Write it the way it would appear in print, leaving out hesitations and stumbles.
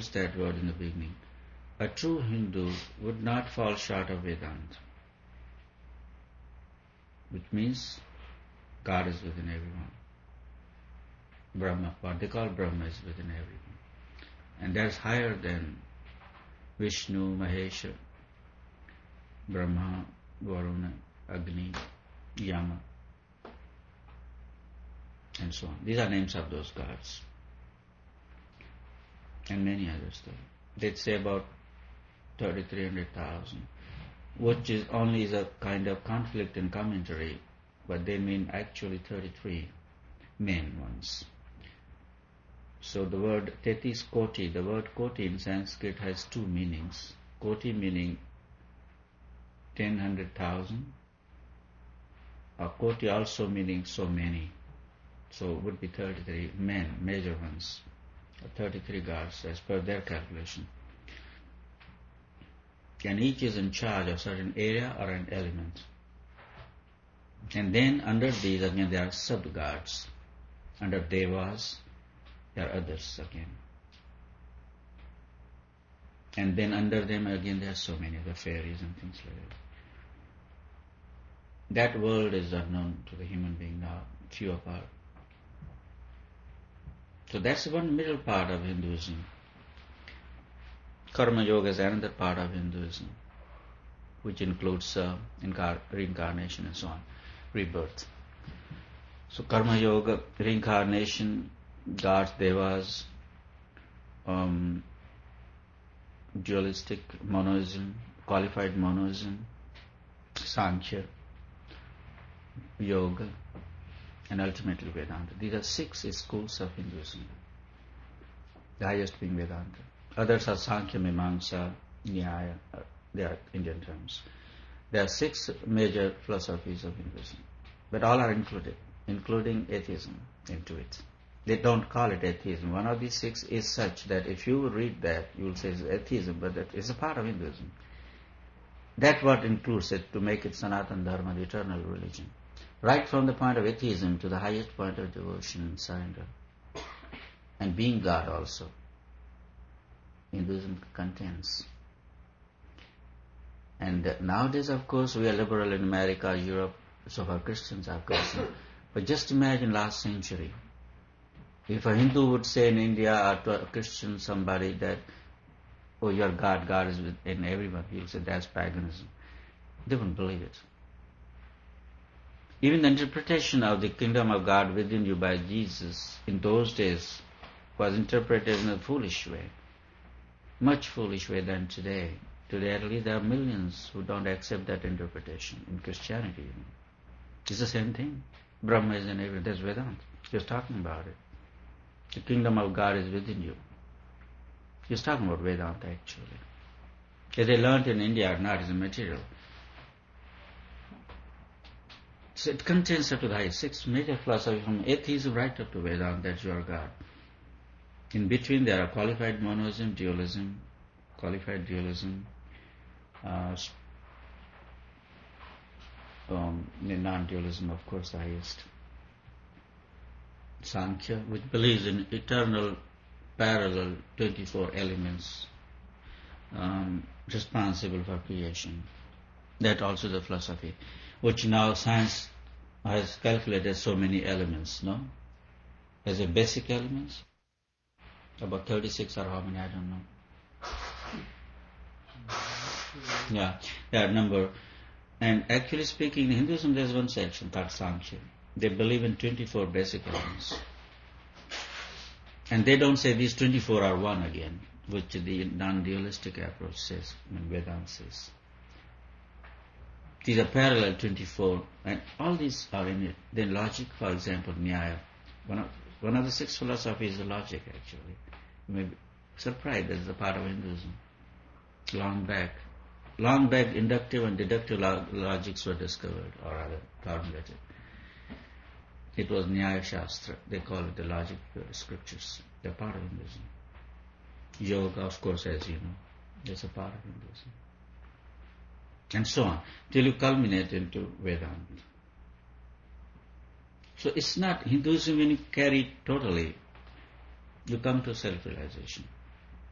used that word in the beginning. A true Hindu would not fall short of Vedanta, which means God is within everyone. Brahma, what they call Brahma, is within everyone. And that's higher than Vishnu, Mahesha, Brahma, Varuna, Agni, Yama, and so on. These are names of those gods. And many others too. They'd say about 300,000, which is only a kind of conflict in commentary, but they mean actually 33 main ones. So the word Tetis Koti, the word Koti in Sanskrit has two meanings. Koti meaning 1,000,000, or Koti also meaning so many. So it would be 33 men, major ones, 33 gods as per their calculation. And each is in charge of a certain area or an element. And then under these again there are sub-gods. Under Devas there are others again. And then under them again there are so many other fairies and things like that. That world is unknown to the human being now, few apart. So that's one middle part of Hinduism. Karma Yoga is another part of Hinduism, which includes reincarnation and so on, rebirth. So Karma Yoga, reincarnation, gods, devas, dualistic monoism, qualified monoism, Sankhya, Yoga, and ultimately Vedanta. These are 6 schools of Hinduism, the highest being Vedanta. Others are Sankhya, Mimamsa, Nyaya, they are Indian terms. There are 6 major philosophies of Hinduism, but all are included, including atheism into it. They don't call it atheism. One of these 6 is such that if you read that, you will say it's atheism, but that is a part of Hinduism. That what includes it to make it Sanatana Dharma, the eternal religion. Right from the point of atheism to the highest point of devotion and surrender. And being God also. Hinduism contains. And nowadays, of course, we are liberal in America, Europe, so far Christians are concerned. But just imagine last century. If a Hindu would say in India or to a Christian somebody that, oh, your God, God is within everyone, he will say that's paganism. They wouldn't believe it. Even the interpretation of the kingdom of God within you by Jesus in those days was interpreted in a foolish way. Much foolish way than today. Today at least there are millions who don't accept that interpretation in Christianity. It's the same thing. Brahma is in everyone. That's Vedanta. Just talking about it. The kingdom of God is within you. He's talking about Vedanta actually. If they learned in India or not is immaterial. So it contains up to the highest 6 major philosophies from atheism right up to Vedanta, that you are God. In between there are qualified monoism, dualism, qualified dualism, non-dualism, of course, the highest. Sankhya, which believes in eternal, parallel, 24 elements responsible for creation. That also is a philosophy, which now science has calculated so many elements, no? As a basic elements, about 36 or how many, I don't know. Yeah, that number. And actually speaking, in Hinduism there's one section called Sankhya. They believe in 24 basic elements. And they don't say these 24 are one again, which the non-dualistic approach says, Vedanta says. These are parallel 24, and all these are in it. Then logic, for example, Nyaya. One of the 6 philosophies is logic, actually. You may be surprised that it's a part of Hinduism. Long back, inductive and deductive logics were discovered, or rather formulated. It was Nyaya Shastra. They call it the logic scriptures. They're part of Hinduism. Yoga, of course, as you know, is a part of Hinduism. And so on, till you culminate into Vedanta. So it's not Hinduism when you carry it totally, you come to self-realization.